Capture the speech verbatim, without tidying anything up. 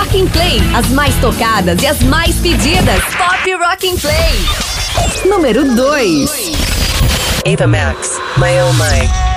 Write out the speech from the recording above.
Rock and Play, as mais tocadas e as mais pedidas. Pop Rock and Play. Número dois. Ava Max, My Oh My.